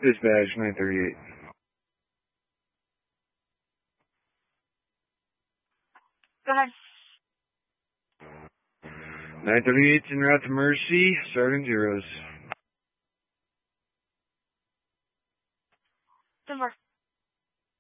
Dispatch 938. 938's en route to Mercy, starting zeros.